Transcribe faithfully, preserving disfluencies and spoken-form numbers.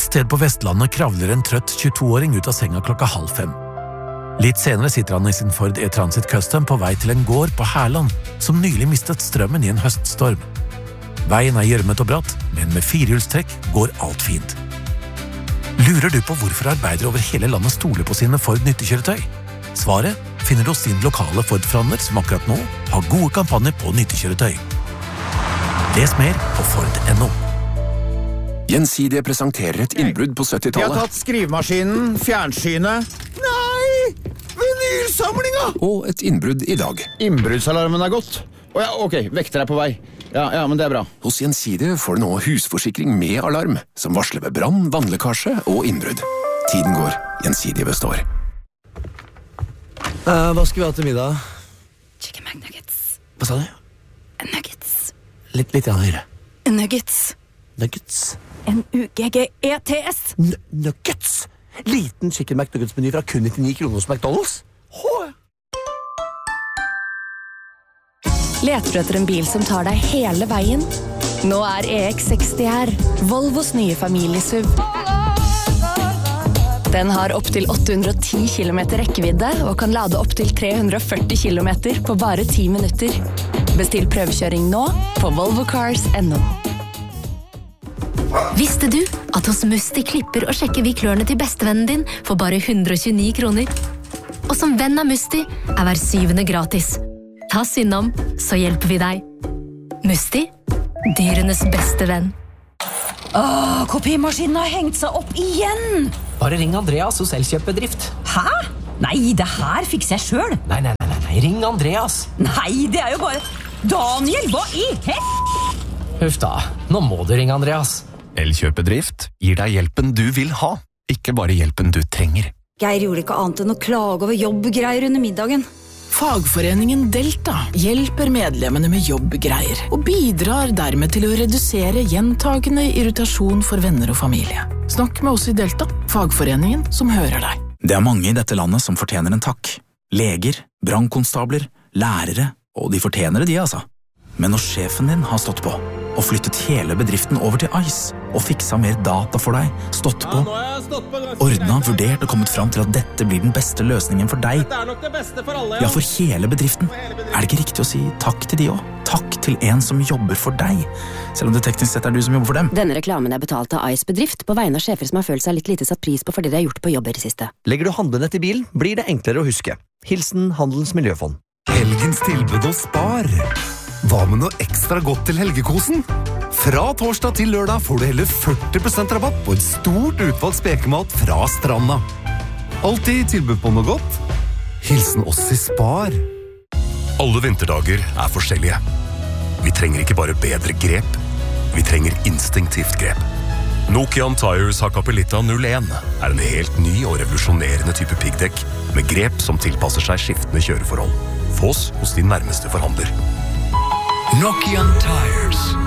sted på Vestlandet kravler en trøtt tjueto-åring ut av senga klokka halv fem. Litt senere sitter han i sin Ford E-Transit Custom på vei til en gård på Herland, som nylig mistet strømmen i en høststorm. Veien er gjørmet og bratt, men med firehjulstrekk går alt fint. Lurer du på hvorfor arbeidere over hele landet stoler på sine Ford nyttekjøretøy? Svaret finner du hos din lokale Ford-forhandler som akkurat nå har gode kampanjer på nyttekjøretøy. Les mer på Ford punktum no. Gjensidige presenterer et innbrudd på syttitallet. Jeg har tatt skrivemaskinen, fjernsynet. Nei! Vinylsamlinga! Og et innbrudd i dag. Innbruddsalarmen er gått. Å ja, ok, vekter er på vei. Ja, ja, men det er bra. Hos Gjensidige får du nå husforsikring med alarm, som varsler ved brann, vannlekkasje og innbrudd. Tiden går, Gjensidige består. Uh, hva skal vi ha til middag? Chicken McNuggets. Hva sa du? Nuggets. Litt, litt grann høyere. Nuggets. Nuggets. N U G G E T S. N Nuggets? Liten chicken McNuggets-meny fra kun nittionio kroner hos McDonald's? Hå! Leter du etter en bil som tar deg hele veien? Nå er E X seksti her, Volvos nye familiesuv. Den har opp til åtte hundre og ti kilometer rekkevidde og kan lade opp til tre hundre og førti kilometer på bare ti minutter. Bestill prøvekjøring nå på volvo cars punktum no. Visste du at hos Musti klipper og sjekker vi klørne til bestevennen din for bare hundre og tjueni kroner? Og som venn av Musti er hver syvende gratis. Ta oss innom, så hjelper vi deg. Musti, dyrenes beste venn. Åh, kopimaskinen har hengt seg opp igjen! Bare ring Andreas hos Elkjøp-bedrift. Hæ? Nei, det her fikser jeg selv. Nei, nei, nei, nei, ring Andreas. Nei, det er jo bare... Daniel, hva i hel... Huff da, nå må du ringe Andreas. Elkjøp-bedrift gir deg hjelpen du vil ha, ikke bare hjelpen du trenger. Geir gjorde ikke annet enn å klage over jobbgreier under middagen. Fagforeningen Delta hjelper medlemmene med jobbgreier og bidrar dermed til å redusere gjentagende irritasjon for venner og familie. Snakk med oss i Delta, fagforeningen som hører deg. Det er mange i dette landet som fortjener en takk. Leger, brandkonstabler, lærere, og de fortjener det de, altså. Men når sjefen din har stått på, og flyttet hele bedriften over til Ice, og fiksa mer data for deg, stått på, ordnet, vurdert og kommet fram til at dette blir den beste løsningen for deg, Dette er nok det beste for alle, ja, for hele bedriften, er det ikke riktig å si takk til de også? Takk til en som jobber for deg, selv om det teknisk sett er du som jobber for dem. Denne reklamen er betalt av Ice bedrift på vegne av sjefer som har følt seg litt lite satt pris på for det de har gjort på jobb i det siste. Legger du handlenett i bilen, blir det enklere å huske. Hilsen Handelens Miljøfond. Helgens tilbud og spar. Hva med noe ekstra godt til helgekosen? Fra torsdag til lørdag får du hele førti prosent rabatt på et stort utvalg spekemat fra Stranda. Alltid tilbud på noe godt. Hilsen oss i Spar. Alle vinterdager er forskjellige. Vi trenger ikke bare bedre grep, vi trenger instinktivt grep. Nokian Tires Hakkapeliitta null en er en helt ny og revolusjonerende type piggdekk med grep som tilpasser seg skiftende kjøreforhold. Få oss hos din nærmeste forhandler. Nokian Tires.